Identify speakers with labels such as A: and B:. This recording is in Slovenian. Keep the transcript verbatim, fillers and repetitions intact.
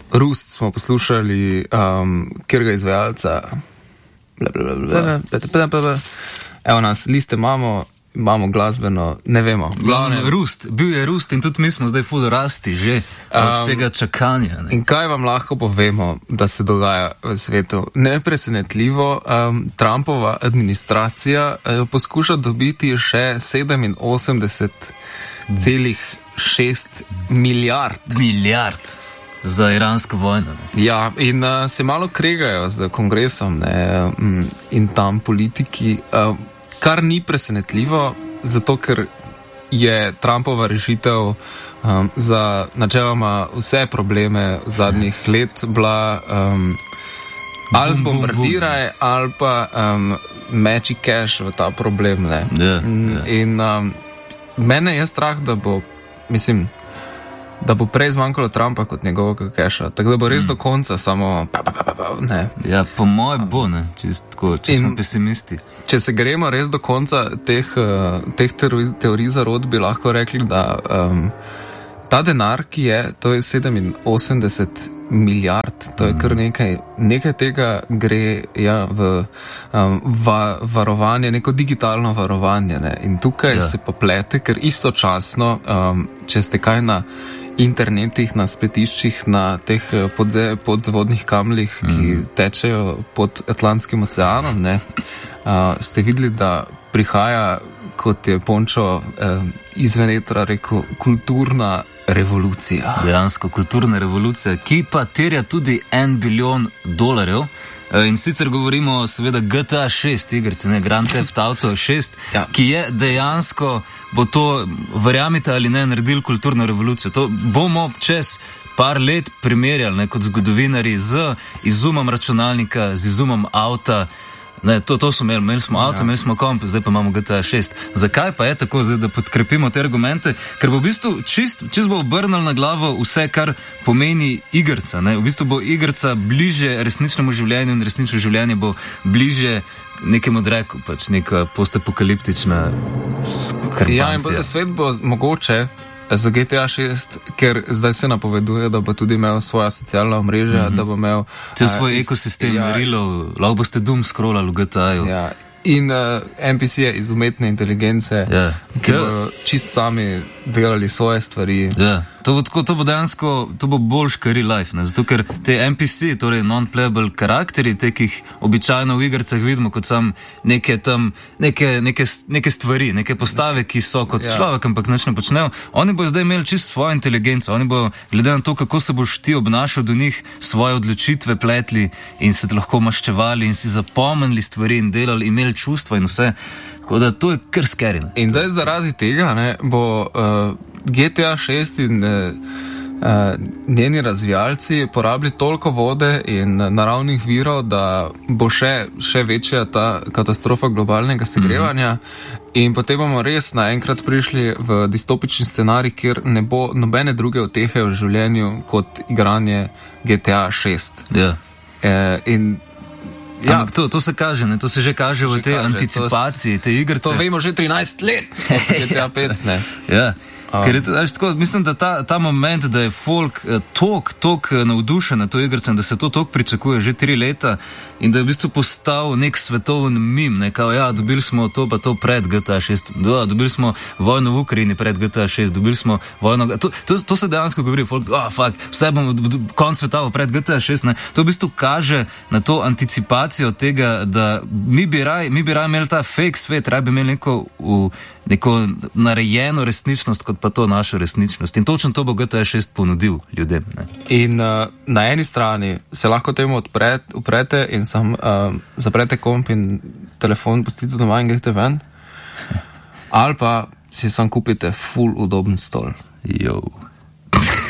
A: Rust smo poslušali, um, kjerga izvajalca. Evo nas, liste imamo, imamo glasbeno, ne vemo.
B: Glavno, Rust, bil je Rust in tudi mi smo zdaj ful rasti že od um, tega čakanja. Ne?
A: In kaj vam lahko povemo, da se dogaja v svetu? Nepresenetljivo, um, Trumpova administracija uh, poskuša dobiti še sedeminosemdeset celih šest milijard.
B: Milijard. Za iransko vojno. Ne?
A: Ja, in uh, se malo kregajo z kongresom, ne, um, in tam politiki, uh, kar ni presenetljivo, zato ker je Trumpova rešitev um, za načeloma vse probleme zadnjih let bila um, ali zbombardiraj ali pa um, meči cash v ta problem. Ne.
B: Yeah, yeah.
A: In um, mene je strah, da bo, mislim, da bo prej zmanjkalo Trumpa kot njegovega keša. Tako da bo res mm. do konca samo pa, pa, pa, pa, ne.
B: Ja, po moje bo, ne, čist tako, če smo pesimisti.
A: Če se gremo res do konca teh, uh, teh teorij zarod, bi lahko rekli, da um, ta denar, ki je, to je sedeminosemdeset milijard, to je kar nekaj, nekaj tega gre ja, v um, va, varovanje, neko digitalno varovanje. Ne. In tukaj ja. se poplete, ker istočasno, um, če ste kaj na internetih, na spletiščih, na teh podze, podvodnih kamlih, mm. ki tečejo pod Atlantskim oceanom, ne, uh, ste videli, da prihaja, kot je Pončo eh, izven etra rekel, kulturna revolucija.
B: Dejansko kulturna revolucija, ki pa terja tudi en bilijon dolarjev. In sicer govorimo seveda G T A šest igrice, ne, Grand Theft Auto šest, ja. ki je dejansko, bo to, verjamite ali ne, naredil kulturno revolucijo. To bomo čez par let primerjali, ne, kot zgodovinari z izumom računalnika, z izumom avta. Ne, to, to smo imeli, imeli smo avto, ja. imeli smo komp, zdaj pa imamo G T A šest. Zakaj pa je tako, zdaj, da podkrepimo te argumente? Ker bo v bistvu čist, čist bo obrnil na glavo vse, kar pomeni igrca. Ne? V bistvu bo igrca bliže resničnemu življenju in resnično življenje bo bliže nekemu dreku, pač neka postapokaliptična skrbancija.
A: Ja, in bo, svet bo mogoče za G T A šest, ker zdaj se napoveduje, da bo tudi imel svoja socialna omrežja, mm-hmm. da bo imel
B: cel svoj ekosistem ja, merilov, lahko boste doom scrollali v G T A-ju.
A: Ja. In uh, N P C-je iz umetne inteligence,
B: ja.
A: ki bodo čist sami delali svoje stvari.
B: Ja. To bo, to bo dejansko, to bo bolj škari life, ne? Zato ker te N P C, torej non-playable karakteri, te, ki jih običajno v igrcah vidimo kot sam neke tam, neke, neke, neke stvari, neke postave, ki so kot ja. človek, ampak nič ne počnejo, oni bojo zdaj imeli čist svojo inteligenco, oni bojo, glede na to, kako se boš ti obnašal do njih, svoje odločitve pletli in se lahko maščevali in si zapomnili stvari in delali, imeli čustva in vse. Tako da to je kar scary. Ne?
A: In da je zaradi tega ne, bo uh, G T A šest in uh, njeni razvijalci porabili toliko vode in naravnih virov, da bo še, še večja ta katastrofa globalnega segrevanja. Mm-hmm. In potem bomo res naenkrat prišli v distopični scenarij, kjer ne bo nobene druge utehe v življenju kot igranje G T A šest.
B: Yeah.
A: Uh, in
B: Ja, to, to se kaže, ne? To se že kaže v tej anticipaciji, te igrice.
A: To vemo že trinajst let, od G T A pet, ne?
B: Ja. Um. Ker je to, tako, mislim, da ta, ta moment, da je folk eh, tok, tok navdušen na to igrico in da se to tok pričakuje že tri leta in da je v bistvu postal nek svetoven mim, ne, kao, ja, dobili smo to pa to pred G T A šest, ja, dobili smo vojno v Ukrajini pred G T A šest, dobili smo vojno, to, to, to se dejansko govori, folk, ah, oh, fuck, vse bomo, konc sveta pred G T A šest, ne, to v bistvu kaže na to anticipacijo tega, da mi bi raj, mi bi raj imeli ta fake svet, raj bi imeli neko, v, neko narejeno resničnost, kot pa to našo resničnost. In točno to bo G T A šest ponudil ljudem. Ne?
A: In uh, na eni strani se lahko temu odpre, uprete in sam uh, zaprete komp in telefon pustite doma in greste ven. Ali pa si sam kupite full udoben stol.
B: Jo.